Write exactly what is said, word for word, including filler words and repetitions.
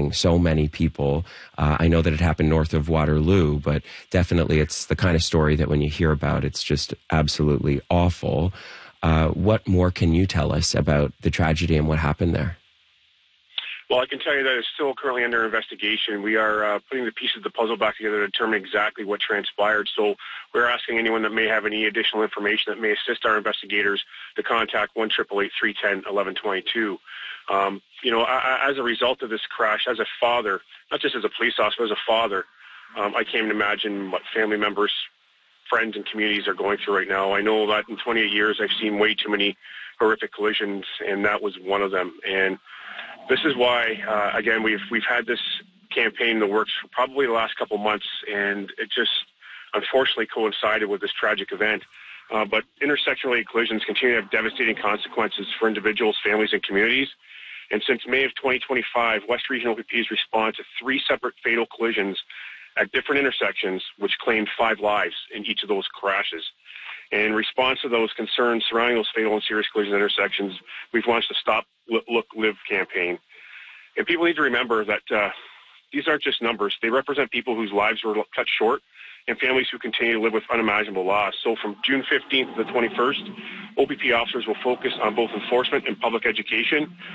affecting so many people. Uh, I know that it happened north of Waterloo, but definitely it's the kind of story that when you hear about, it's just absolutely awful. Uh, what more can you tell us about the tragedy and what happened there? Well, I can tell you that it's still currently under investigation. We are uh, putting the pieces of the puzzle back together to determine exactly what transpired. So we're asking anyone that may have any additional information that may assist our investigators to contact one eight eight eight, three one zero, one one two two. Um, you know, I, as a result of this crash, as a father, not just as a police officer, but as a father, um, I can't even imagine what family members, friends, and communities are going through right now. I know that in twenty-eight years, I've seen way too many horrific collisions, and that was one of them. And this is why, uh, again, we've we've had this campaign in the works for probably the last couple months, and it just unfortunately coincided with this tragic event. Uh, but intersection-related collisions continue to have devastating consequences for individuals, families, and communities. And since May of twenty twenty-five, West Regional O P P has responded to three separate fatal collisions at different intersections, which claimed five lives in each of those crashes. And in response to those concerns surrounding those fatal and serious collision intersections, we've launched a Stop, Look, Live campaign. And people need to remember that uh, these aren't just numbers. They represent people whose lives were cut short and families who continue to live with unimaginable loss. So from June fifteenth to the twenty-first, O P P officers will focus on both enforcement and public education